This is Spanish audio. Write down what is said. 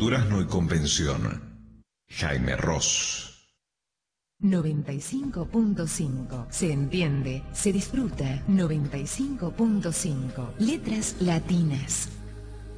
Durazno y Convención. Jaime Ross. 95.5. Se entiende, se disfruta. 95.5. Letras latinas.